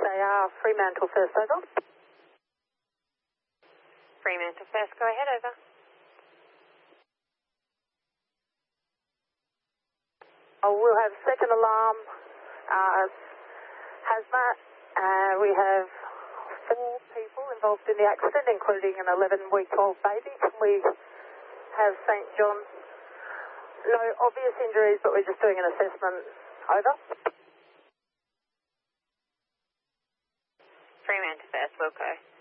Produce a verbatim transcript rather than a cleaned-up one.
A R, Fremantle first, over. Fremantle first, go ahead, over. Oh, we'll have second alarm, uh, hazmat. Uh, we have four people involved in the accident, including an eleven-week-old baby. We have Saint John's. No obvious injuries, but we're just doing an assessment. Over. Fremantle first, Wilco.